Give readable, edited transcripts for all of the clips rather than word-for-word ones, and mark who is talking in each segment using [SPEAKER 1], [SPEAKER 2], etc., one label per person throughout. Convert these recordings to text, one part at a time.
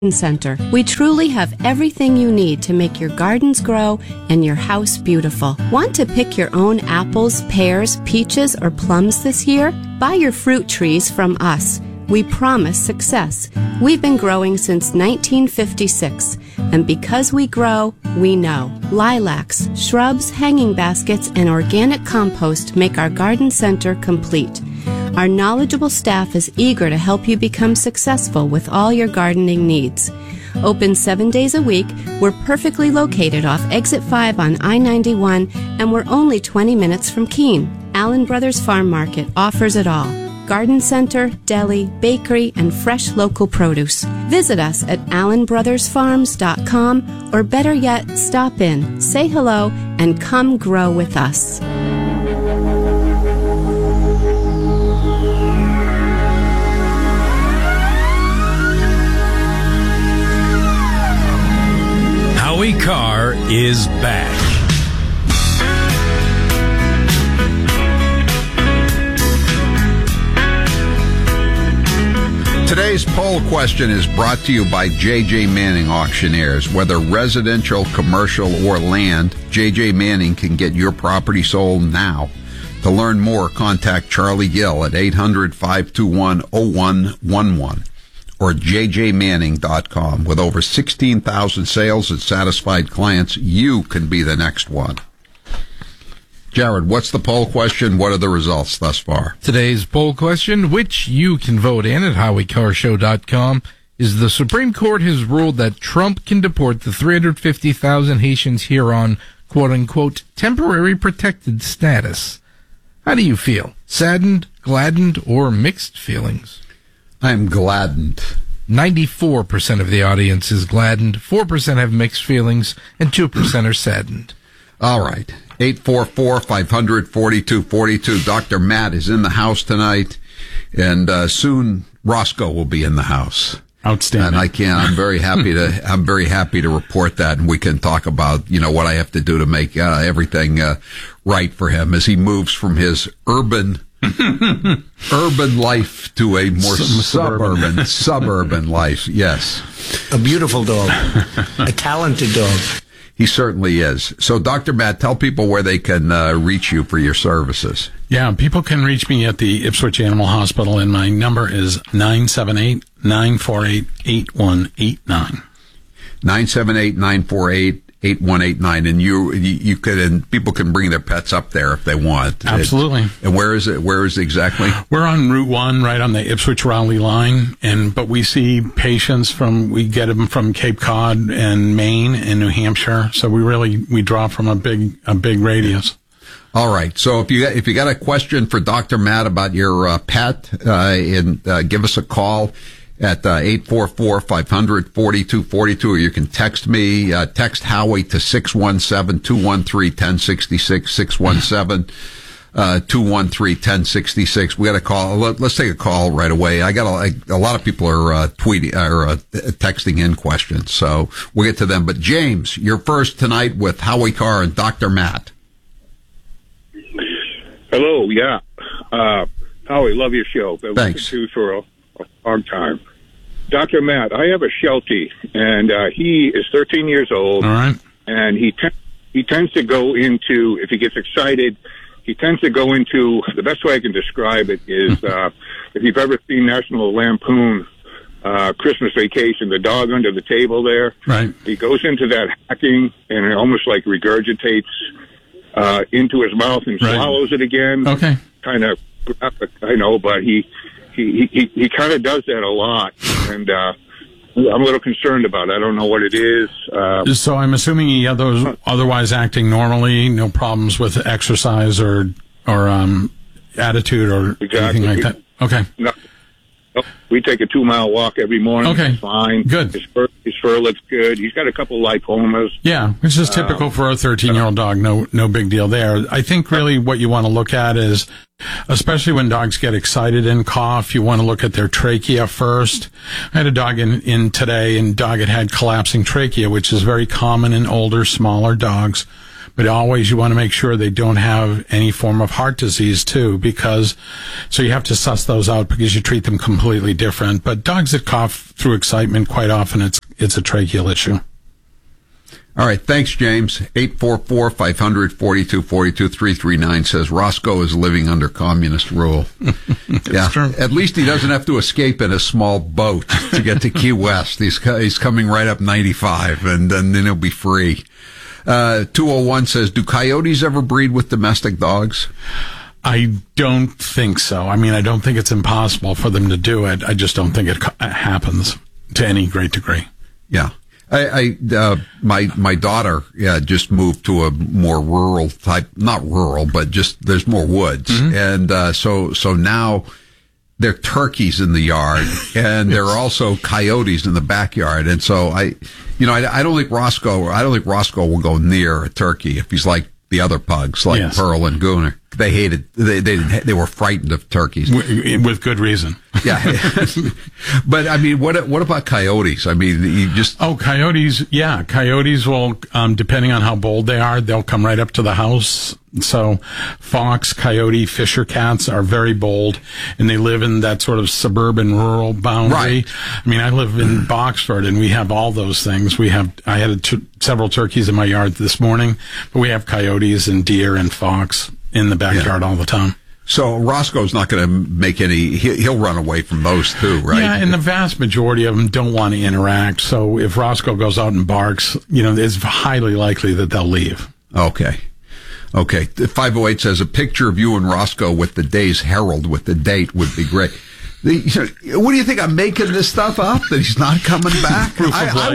[SPEAKER 1] Center. We truly have everything you need to make your gardens grow and your house beautiful. Want to pick your own apples, pears, peaches, or plums this year? Buy your fruit trees from us. We promise success. We've been growing since 1956, and because we grow, we know. Lilacs, shrubs, hanging baskets, and organic compost make our garden center complete. Our knowledgeable staff is eager to help you become successful with all your gardening needs. Open 7 days a week, we're perfectly located off Exit 5 on I-91, and we're only 20 minutes from Keene. Allen Brothers Farm Market offers it all. Garden center, deli, bakery, and fresh local produce. Visit us at allenbrothersfarms.com, or better yet, stop in, say hello, and come grow with us.
[SPEAKER 2] Howie Carr is back.
[SPEAKER 3] Today's poll question is brought to you by J.J. Manning Auctioneers. Whether residential, commercial, or land, J.J. Manning can get your property sold now. To learn more, contact Charlie Gill at 800-521-0111 or jjmanning.com. With over 16,000 sales and satisfied clients, you can be the next one. Jared, what's the poll question? What are the results thus far?
[SPEAKER 4] Today's poll question, which you can vote in at HowieCarrShow.com, is the Supreme Court has ruled that Trump can deport the 350,000 Haitians here on, quote-unquote, temporary protected status. How do you feel? Saddened, gladdened, or mixed feelings?
[SPEAKER 3] I'm gladdened.
[SPEAKER 4] 94% of the audience is gladdened, 4% have mixed feelings, and 2% are saddened.
[SPEAKER 3] All right. 844-500-4242. Dr. Matt is in the house tonight, and soon Roscoe will be in the house.
[SPEAKER 5] Outstanding.
[SPEAKER 3] And I'm very happy to report that, and we can talk about, what I have to do to make everything right for him as he moves from his urban life to a more suburban life. Yes.
[SPEAKER 6] A beautiful dog. A talented dog.
[SPEAKER 3] He certainly is. So, Dr. Matt, tell people where they can reach you for your services.
[SPEAKER 5] Yeah, people can reach me at the Ipswich Animal Hospital, and my number is 978-948-8189.
[SPEAKER 3] 978-948-8189. And you could, and people can bring their pets up there if they want.
[SPEAKER 5] Absolutely.
[SPEAKER 3] And where is it? Where is it exactly?
[SPEAKER 5] We're on Route 1, right on the Ipswich-Raleigh line, but we see patients we get them from Cape Cod and Maine and New Hampshire, so we draw from a big radius.
[SPEAKER 3] All right. So if you got a question for Dr. Matt about your pet, give us a call at 844-500-4242, or you can text me. Text Howie to 617-213-1066, 617-213-1066. We got a call. Let's take a call right away. I got a lot of people are texting in questions, so we'll get to them. But James, you're first tonight with Howie Carr and Dr. Matt.
[SPEAKER 7] Hello, yeah. Howie, love your show. I've
[SPEAKER 3] Thanks.
[SPEAKER 7] listened to you for a long time. Dr. Matt, I have a Sheltie, and he is 13 years old.
[SPEAKER 5] All right.
[SPEAKER 7] And he tends to go into, if he gets excited, he tends to go into, the best way I can describe it is, if you've ever seen National Lampoon Christmas Vacation, the dog under the table there.
[SPEAKER 5] Right.
[SPEAKER 7] He goes into that hacking and it almost like regurgitates into his mouth and swallows it again.
[SPEAKER 5] Okay.
[SPEAKER 7] Kind of graphic, I know, but he kind of does that a lot, and I'm a little concerned about it. I don't know what it is.
[SPEAKER 5] So I'm assuming he otherwise acting normally, no problems with exercise or attitude or anything like that. Okay.
[SPEAKER 7] No, we take a 2-mile walk every morning.
[SPEAKER 5] Okay.
[SPEAKER 7] It's fine.
[SPEAKER 5] Good.
[SPEAKER 7] His fur looks good. He's got a couple lipomas.
[SPEAKER 5] Yeah, which is typical for a 13-year-old dog. No big deal there. I think really what you want to look at is, especially when dogs get excited and cough, you want to look at their trachea first. I had a dog in today, and dog had collapsing trachea, which is very common in older, smaller dogs. But always you want to make sure they don't have any form of heart disease too, so you have to suss those out because you treat them completely different. But dogs that cough through excitement, quite often it's a tracheal issue.
[SPEAKER 3] All right. Thanks, James. 844-500-4242-339 says Roscoe is living under communist rule. Yeah.
[SPEAKER 5] True.
[SPEAKER 3] At least he doesn't have to escape in a small boat to get to Key West. He's coming right up 95 and then he'll be free. 201 says, do coyotes ever breed with domestic dogs?
[SPEAKER 5] I don't think so. I mean, I don't think it's impossible for them to do it. I just don't think it happens to any great degree.
[SPEAKER 3] Yeah. My daughter, just moved to a more rural type, not rural, but just there's more woods. Mm-hmm. And, so now there are turkeys in the yard and there are also coyotes in the backyard. And so I don't think Roscoe will go near a turkey if he's like the other pugs, like
[SPEAKER 5] yes.
[SPEAKER 3] Pearl and Gooner. They hated, they were frightened of turkeys.
[SPEAKER 5] With good reason.
[SPEAKER 3] Yeah. But I mean, what about coyotes? I mean,
[SPEAKER 5] coyotes. Yeah. Coyotes will, depending on how bold they are, they'll come right up to the house. So fox, coyote, fisher cats are very bold and they live in that sort of suburban rural boundary.
[SPEAKER 3] Right.
[SPEAKER 5] I mean, I live in Boxford and we have all those things. I had several turkeys in my yard this morning, but we have coyotes and deer and fox in the backyard all the time.
[SPEAKER 3] So Roscoe's not going to make he'll run away from those too, right?
[SPEAKER 5] Yeah, and the vast majority of them don't want to interact. So if Roscoe goes out and barks, it's highly likely that they'll leave.
[SPEAKER 3] Okay. 508 says a picture of you and Roscoe with the day's Herald with the date would be great. What do you think? I'm making this stuff up that he's not coming back? I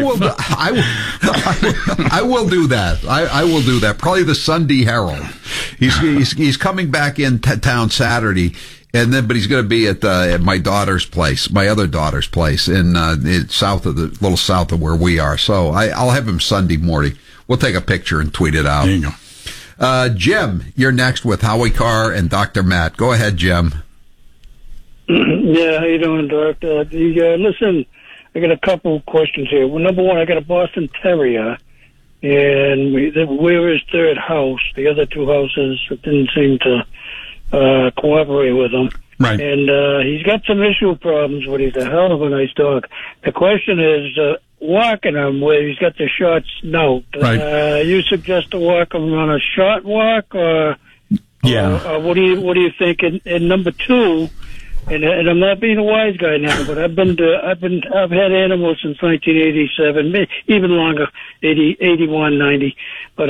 [SPEAKER 3] will do that. I will do that. Probably the Sunday Herald. He's coming back in town Saturday, but he's going to be at my daughter's place, my other daughter's place in south of where we are. So I'll have him Sunday morning. We'll take a picture and tweet it out.
[SPEAKER 5] There you go.
[SPEAKER 3] Jim, you're next with Howie Carr and Dr. Matt. Go ahead, Jim.
[SPEAKER 8] Yeah, how you doing, Doctor? Listen, I got a couple questions here. Well, number one, I got a Boston Terrier, and we're his third house. The other two houses didn't seem to cooperate with him.
[SPEAKER 5] Right.
[SPEAKER 8] And he's got some issue problems, but he's a hell of a nice dog. The question is, walking him where he's got the short snout.
[SPEAKER 5] Right.
[SPEAKER 8] You suggest to walk him on a short walk, or what do you think? And number two. And I'm not being a wise guy now, but I've had animals since 1987, even longer, 81, 90, but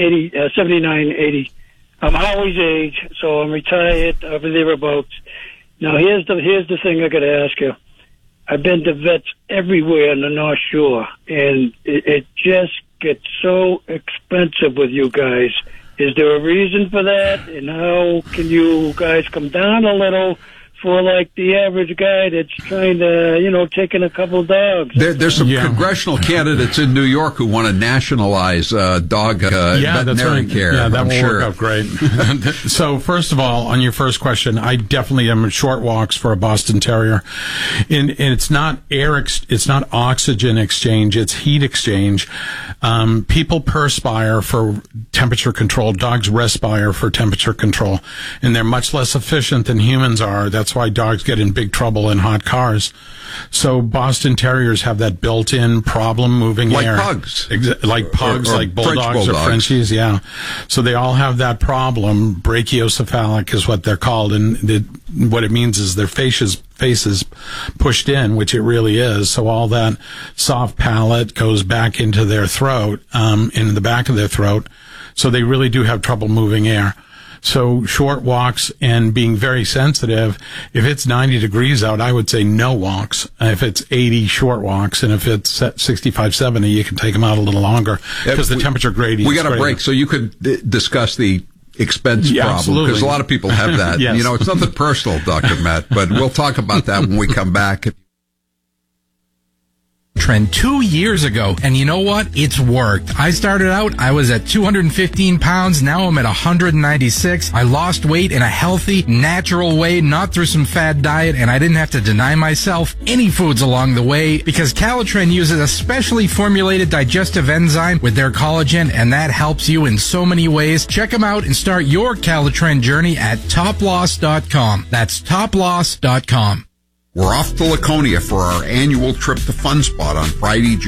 [SPEAKER 8] 79, 80. I'm Howie's age, so I'm retired, over thereabouts. Now here's the thing I got to ask you. I've been to vets everywhere in the North Shore, and it just gets so expensive with you guys. Is there a reason for that? And how can you guys come down a little for like the average guy that's trying to, taking a couple dogs?
[SPEAKER 3] There's some congressional candidates in New York who want to nationalize dog veterinary care.
[SPEAKER 5] Yeah, that will work out great.
[SPEAKER 3] Sure.
[SPEAKER 5] So first of all, on your first question, I definitely am short walks for a Boston Terrier, and it's not it's not oxygen exchange, it's heat exchange. People perspire for temperature control. Dogs respire for temperature control, and they're much less efficient than humans are. That's why dogs get in big trouble in hot cars. So Boston Terriers have that built-in problem moving air. Like pugs, like bulldogs or Frenchies, yeah. So they all have that problem. Brachiocephalic is what they're called, and what it means is their faces pushed in, which it really is. So all that soft palate goes back into their throat, in the back of their throat. So they really do have trouble moving air. So short walks and being very sensitive. If it's 90 degrees out, I would say no walks. If it's 80, short walks. And if it's 65, 70, you can take them out a little longer because the temperature gradient.
[SPEAKER 3] We got a break, so you could discuss the expense problem, because a lot of people have that.
[SPEAKER 5] Yes.
[SPEAKER 3] It's nothing personal, Dr. Matt, but we'll talk about that when we come back.
[SPEAKER 4] Trend 2 years ago, and you know what? It's worked. I started out, I was at 215 pounds, now I'm at 196. I lost weight in a healthy, natural way, not through some fad diet, and I didn't have to deny myself any foods along the way, because Calitren uses a specially formulated digestive enzyme with their collagen, and that helps you in so many ways. Check them out and start your Calitren journey at toploss.com. That's toploss.com.
[SPEAKER 3] We're off to Laconia for our annual trip to Fun Spot on Friday, June